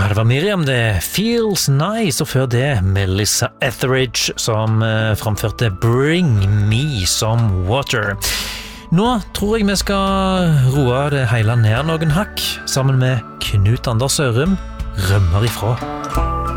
det var Miriam det, Feels Nice, og før det Melissa Etheridge som framførte Bring Me Some Water. Nå tror jeg vi skal roe det hele ned noen hakk, sammen med Knut Anders Sørum, Rømmer ifra.